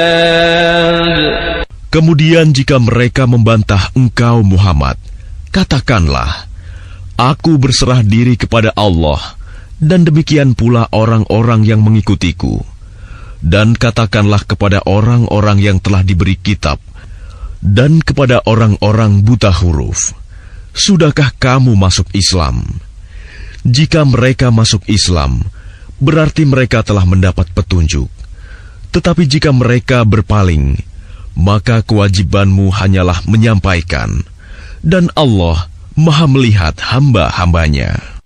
Kemudian jika mereka membantah engkau Muhammad, katakanlah, aku berserah diri kepada Allah, dan demikian pula orang-orang yang mengikutiku. Dan katakanlah kepada orang-orang yang telah diberi kitab, dan kepada orang-orang buta huruf, sudahkah kamu masuk Islam? Jika mereka masuk Islam, berarti mereka telah mendapat petunjuk. Tetapi jika mereka berpaling, maka kewajibanmu hanyalah menyampaikan, dan Allah Maha melihat hamba-hambanya.